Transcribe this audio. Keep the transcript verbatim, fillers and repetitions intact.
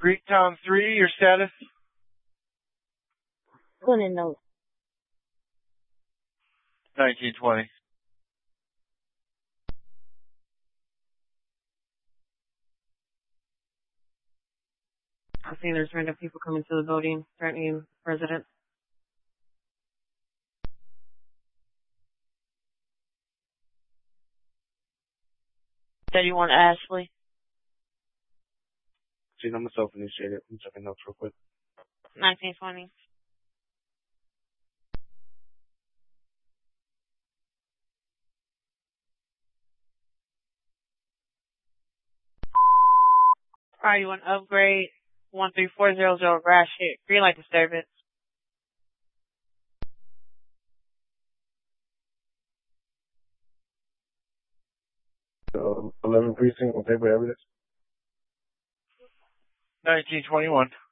Greektown three, your status? Couldn't know. nineteen twenty. I see there's random people coming to the building, threatening residents. thirty-one Ashley. See, I'm myself initiated. I'm checking notes real quick. nineteen twenty. Are you on upgrade? one three four zero zero Grass hit. Green light disturbance. So, eleven precinct on table evidence. nineteen twenty-one.